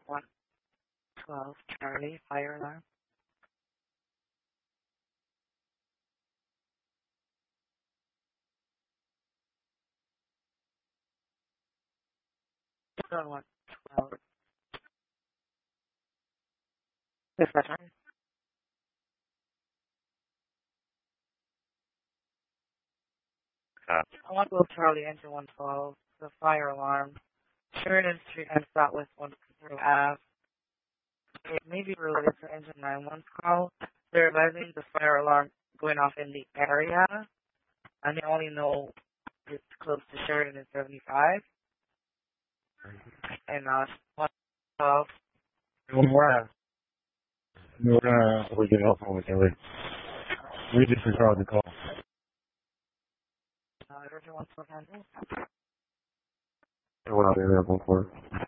112 Charlie, fire alarm. 112. Is that right? 112 Charlie, engine 112. The fire alarm. Sheridan Street and Southwest 130 Ave. It may be related to engine 91 call. They're advising the fire alarm going off in the area, and they only know it's close to Sheridan and 75. And 112. Wow. We get off on it. We just recorded the call. Everyone wants to handle. We're not available for it.